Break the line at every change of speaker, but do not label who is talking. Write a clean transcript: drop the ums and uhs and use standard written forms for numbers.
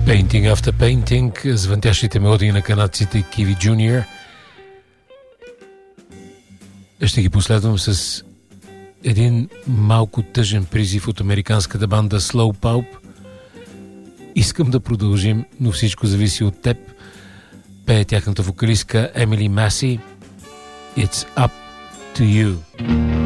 Painting After Painting, звънтящите мелодии на канадците Kiwi Junior. Ще ги последвам с един малко тъжен призив от американската банда Slow Pulp. Искам да продължим, но всичко зависи от теб. Пее тяхната вокалистка Емили Маси. It's up to you.